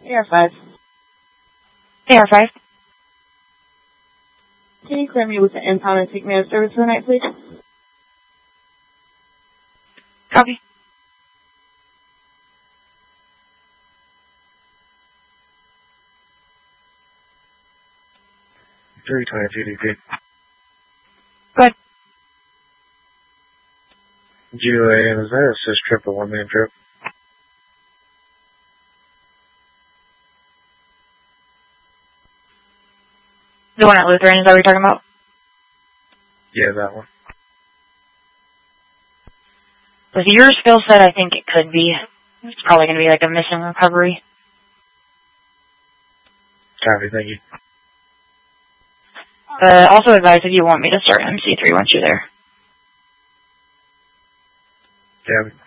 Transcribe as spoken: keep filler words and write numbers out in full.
A R five. A R five. Can you clear me with the impound and take me out of service for the night, please? Copy. three twenty-two D P. Go ahead. G O A M, is that a assist trip or one-man trip? The one at Lutheran, is that what you're talking about? Yeah, that one. With your skill set, I think it could be. It's probably going to be like a mission recovery. Copy, thank you. But also advise if you want me to start M C three once you're there. Copy.